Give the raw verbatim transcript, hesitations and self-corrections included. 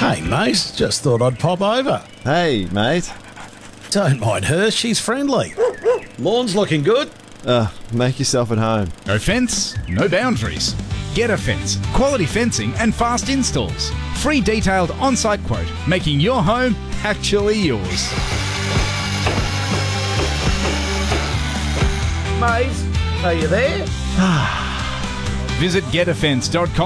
Hey, mate, just thought I'd pop over. Hey, mate. Don't mind her, she's friendly. Lawn's looking good. Uh, make yourself at home. No fence, no boundaries. Get a Fence. Quality fencing and fast installs. Free detailed on-site quote, making your home actually yours. Mate, are you there? Visit get a fence dot com